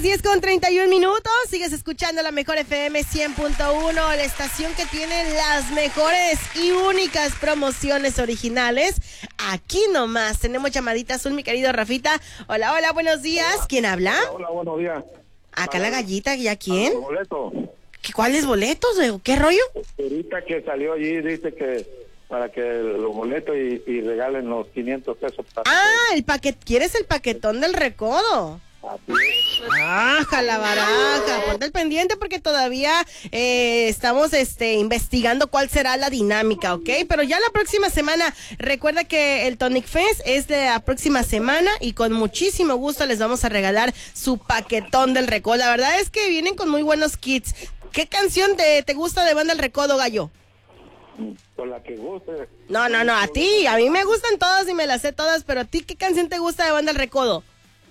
10:31. Sigues escuchando la mejor FM 100.1, la estación que tiene las mejores y únicas promociones originales. Aquí nomás tenemos llamadita azul, mi querido Rafita. Hola, hola, buenos días. Hola. ¿Quién habla? Hola, buenos días. Acá la gallita, ¿ya quién? Boleto. ¿Cuáles boletos? ¿Qué rollo? Ahorita que salió allí dice que para que los boletos y regalen los 500 pesos. El paquete. ¿Quieres el paquetón del recodo? Baja la baraja, ponte el pendiente porque todavía estamos investigando cuál será la dinámica, ¿ok? Pero ya la próxima semana, recuerda que el Tonic Fest es de la próxima semana y con muchísimo gusto les vamos a regalar su paquetón del recodo. La verdad es que vienen con muy buenos kits. ¿Qué canción te gusta de Banda El Recodo, gallo? Con la que guste. No, a ti, a mí me gustan todas y me las sé todas, pero a ti, ¿qué canción te gusta de Banda El Recodo?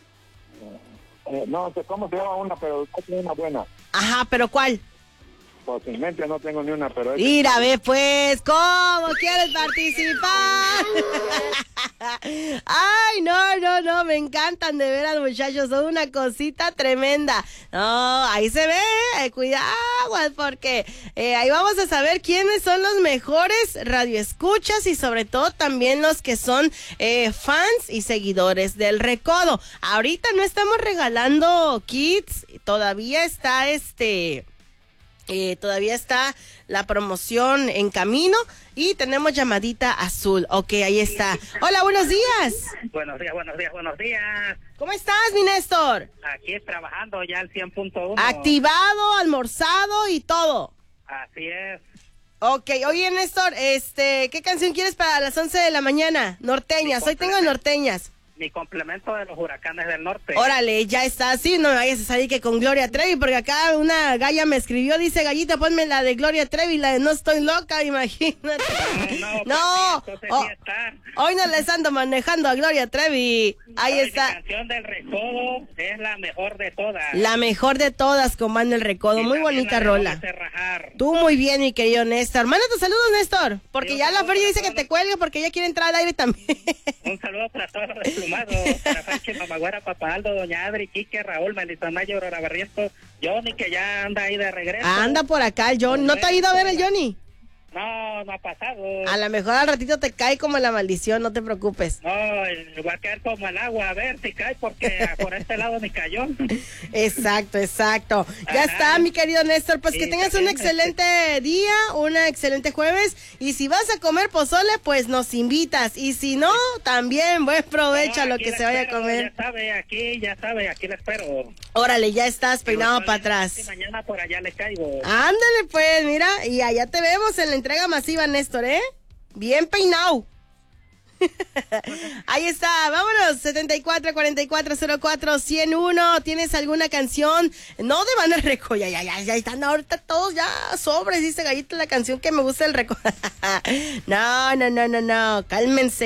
No sé cómo se llama una, pero no una buena. Ajá, ¿pero cuál? Pues en mente no tengo ni una, pero... Mira, ve pues, ¿cómo quieres participar? Ay, no, me encantan de veras, muchachos, son una cosita tremenda. No, ahí se ve, cuidado, porque ahí vamos a saber quiénes son los mejores radioescuchas y sobre todo también los que son fans y seguidores del Recodo. Ahorita no estamos regalando kits, todavía está todavía está la promoción en camino y tenemos llamadita azul. Ok, ahí está. Hola, buenos días. Buenos días. ¿Cómo estás, mi Néstor? Aquí trabajando ya al 100.1. Activado, almorzado y todo. Así es. Ok, oye, Néstor, ¿qué canción quieres para las 11 de la mañana? Norteñas, hoy tengo norteñas. Mi complemento de los Huracanes del Norte. Órale, ya está así, no me vayas a salir que con Gloria Trevi, porque acá una galla me escribió, dice, gallita, ponme la de Gloria Trevi, la de No Estoy Loca, imagínate. No, sí está. Hoy no les ando manejando a Gloria Trevi. Ahí está. La canción del Recodo es la mejor de todas. La mejor de todas, con Banda El Recodo, y muy bonita rola. Tú muy bien, mi querido Néstor. Manda tus saludos, Néstor, porque ya la Feria dice que te cuelgue porque ella quiere entrar al aire también. Un saludo para todos los desplumados, para Panchi, Mamagüera, Papá Aldo, Doña Adri, Quique, Raúl, Melissa Mayo, Aurora Barrientos, Johnny, que ya anda ahí de regreso. Anda por acá el Johnny. ¿No te ha ido a ver el Johnny? No ha pasado. A lo mejor al ratito te cae como la maldición, no te preocupes. No, va a caer como el agua, a ver si cae, porque por este lado ni cayó. Exacto. Ya está, mi querido Néstor, pues que tengas un excelente día, una excelente jueves, y si vas a comer pozole, pues nos invitas, y si no, también buen provecho a lo que se vaya a comer. Ya sabe, aquí la espero. Órale, ya estás peinado para atrás. Y mañana por allá le caigo. Ándale pues, mira, y allá te vemos en la entrega masiva, Néstor, bien peinado. Ahí está, vámonos, 74-44-04-101. ¿Tienes alguna canción? No de Banda El Recodo, ya están ahorita todos ya sobres, dice Gallito, la canción que me gusta del Recodo. No, cálmense.